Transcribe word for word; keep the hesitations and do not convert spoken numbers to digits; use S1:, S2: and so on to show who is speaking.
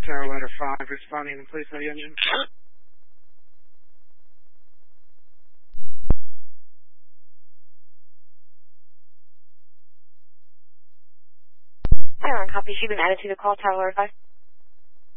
S1: Tower Letter five, responding to police on the engine.
S2: Siren, copy. You've been added to the call, Tower Letter five.